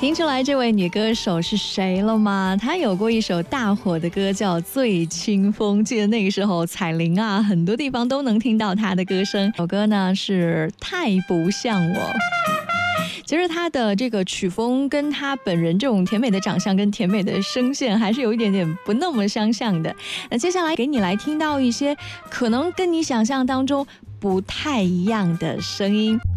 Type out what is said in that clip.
听出来这位女歌手是谁了吗？她有过一首大火的歌叫《醉清风》，记得那个时候彩铃啊，很多地方都能听到她的歌声。这首歌呢是《太不像我》。其实她的这个曲风跟她本人这种甜美的长相跟甜美的声线还是有一点点不那么相像的。那接下来给你来听到一些可能跟你想象当中不太一样的声音。